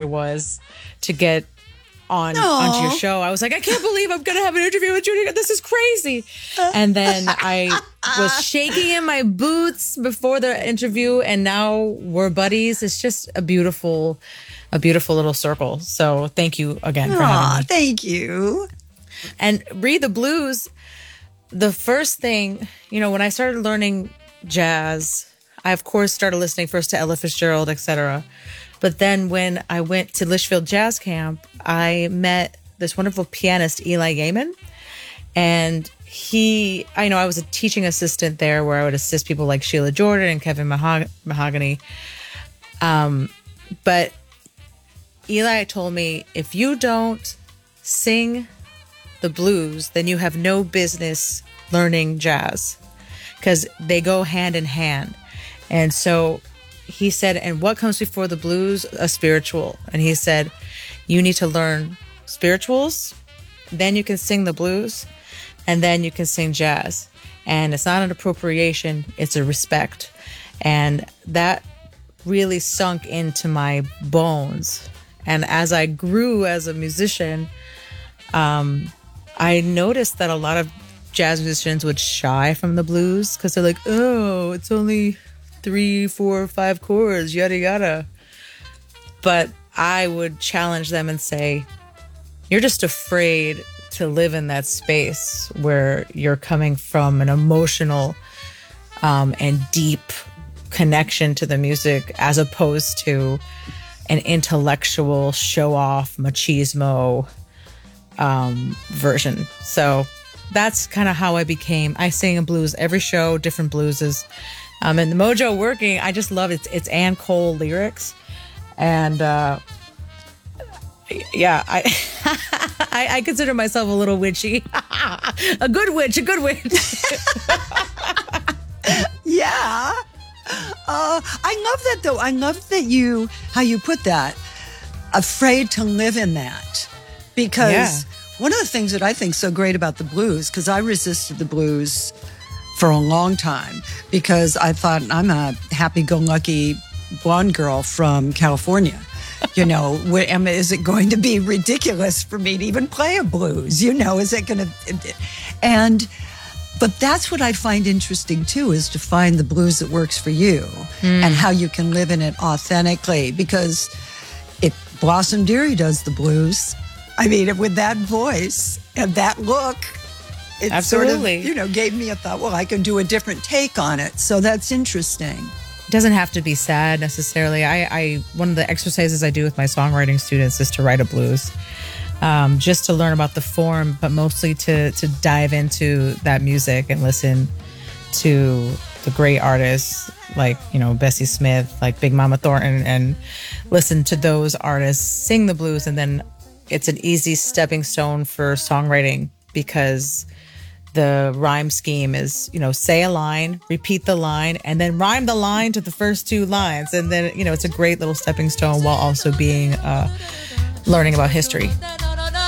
was to get onto your show. I was like, I can't believe I'm going to have an interview with Judy. This is crazy. And then I was shaking in my boots before the interview, and now we're buddies. It's just a beautiful little circle. So thank you again for having me. Thank you. And Read the Blues, the first thing, when I started learning jazz, I of course started listening first to Ella Fitzgerald, etc. But then when I went to Litchfield Jazz Camp, I met this wonderful pianist, Eli Gaiman. And I was a teaching assistant there where I would assist people like Sheila Jordan and Kevin Mahogany. But Eli told me, if you don't sing the blues, then you have no business learning jazz, because they go hand in hand. And so he said, and what comes before the blues? A spiritual. And he said, you need to learn spirituals, then you can sing the blues, and then you can sing jazz. And it's not an appropriation, it's a respect. And that really sunk into my bones. And as I grew as a musician, I noticed that a lot of jazz musicians would shy from the blues because they're like, oh, it's only 3, 4, 5 chords, yada, yada. But I would challenge them and say, you're just afraid to live in that space where you're coming from an emotional and deep connection to the music, as opposed to an intellectual show-off machismo version. So that's kind of how I sing a blues every show, different blueses. And the Mojo Working, I just love it. It's Ann Cole lyrics. And I consider myself a little witchy. a good witch. Yeah. I love that, though. I love that how you put that. Afraid to live in that. Because one of the things that I think so great about the blues, because I resisted the blues for a long time, because I thought, I'm a happy-go-lucky blonde girl from California. Is it going to be ridiculous for me to even play a blues? Is it going to... But that's what I find interesting, too, is to find the blues that works for you and how you can live in it authentically. Because Blossom Dearie does the blues. I mean, with that voice and that look, it Absolutely. sort of, gave me a thought, well, I can do a different take on it. So that's interesting. It doesn't have to be sad necessarily. One of the exercises I do with my songwriting students is to write a blues, just to learn about the form, but mostly to dive into that music and listen to the great artists like, Bessie Smith, like Big Mama Thornton, and listen to those artists sing the blues. And then it's an easy stepping stone for songwriting, because the rhyme scheme is, say a line, repeat the line, and then rhyme the line to the first 2 lines. And then, it's a great little stepping stone while also being learning about history.